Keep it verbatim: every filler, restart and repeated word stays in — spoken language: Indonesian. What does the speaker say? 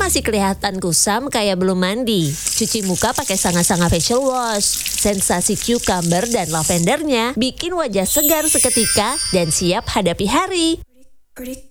masih kelihatan kusam kayak belum mandi. Cuci muka pakai Sanga-Sanga Facial Wash. Sensasi cucumber dan lavendernya bikin wajah segar seketika dan siap hadapi hari.